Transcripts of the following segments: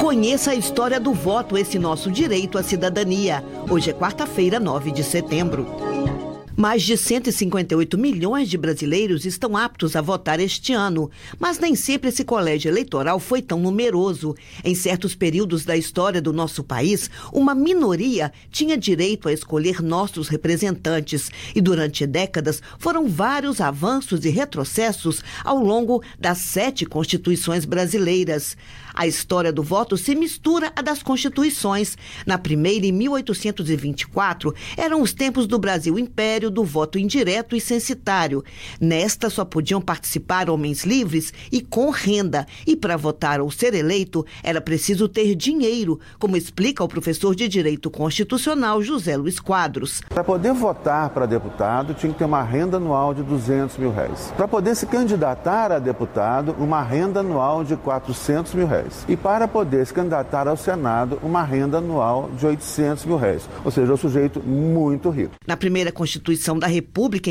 Conheça a história do voto, esse nosso direito à cidadania. Hoje é quarta-feira, 9 de setembro. Mais de 158 milhões de brasileiros estão aptos a votar este ano, mas nem sempre esse colégio eleitoral foi tão numeroso. Em certos períodos da história do nosso país, uma minoria tinha direito a escolher nossos representantes e durante décadas foram vários avanços e retrocessos ao longo das 7 constituições brasileiras. A história do voto se mistura à das constituições. Na primeira, em 1824, eram os tempos do Brasil Império, do voto indireto e censitário. Nesta só podiam participar homens livres e com renda. E para votar ou ser eleito, era preciso ter dinheiro, como explica o professor de Direito Constitucional José Luiz Quadros. Para poder votar para deputado, tinha que ter uma renda anual de R$200 mil. Para poder se candidatar a deputado, uma renda anual de R$400 mil. E para poder se candidatar ao Senado, uma renda anual de R$800 mil. Ou seja, um sujeito muito rico. Na primeira Constituição da República, em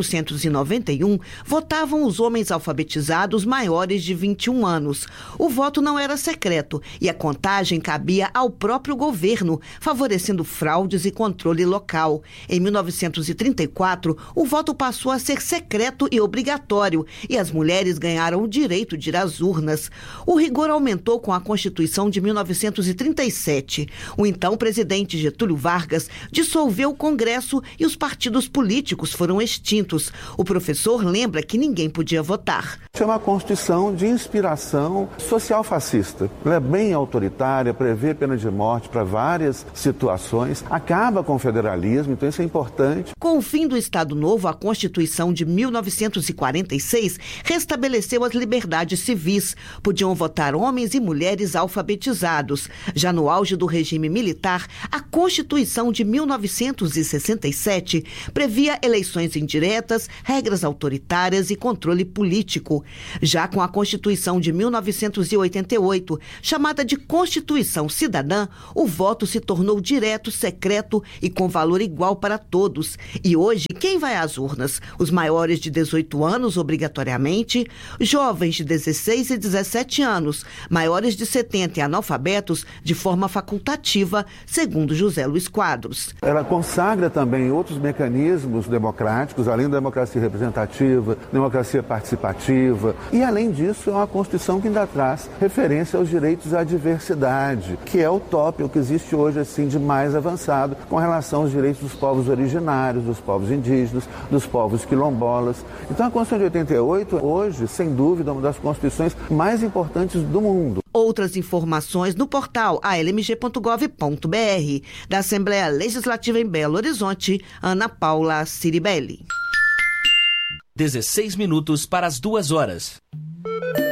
1891, votavam os homens alfabetizados maiores de 21 anos. O voto não era secreto e a contagem cabia ao próprio governo, favorecendo fraudes e controle local. Em 1934, o voto passou a ser secreto e obrigatório e as mulheres ganharam o direito de ir às urnas. O rigor aumentou com a Constituição de 1937. O então presidente Getúlio Vargas dissolveu o Congresso e os partidos políticos foram extintos. O professor lembra que ninguém podia votar. É uma Constituição de inspiração social-fascista. Ela é bem autoritária, prevê pena de morte para várias situações, acaba com o federalismo, então isso é importante. Com o fim do Estado Novo, a Constituição de 1946 restabeleceu as liberdades civis. Podiam votar homens e mulheres alfabetizados. Já no auge do regime militar, a Constituição de 1967 previa eleições indiretas, regras autoritárias e controle político. Já com a Constituição de 1988, chamada de Constituição Cidadã, o voto se tornou direto, secreto e com valor igual para todos. E hoje, quem vai às urnas? Os maiores de 18 anos, obrigatoriamente, jovens de 16 e 17 anos, maiores de 70 e analfabetos de forma facultativa, segundo José Luiz Quadros. Ela consagra também outros mecanismos democráticos, além da democracia representativa, democracia participativa. E, além disso, é uma Constituição que ainda traz referência aos direitos à diversidade, que é o tópico que existe hoje assim, de mais avançado com relação aos direitos dos povos originários, dos povos indígenas, dos povos quilombolas. Então, a Constituição de 88, hoje, sem dúvida, é uma das constituições mais importantes do mundo. Outras informações no portal almg.gov.br. Da Assembleia Legislativa em Belo Horizonte, Ana Paula Ciribelli. 16 minutos para as 2 horas.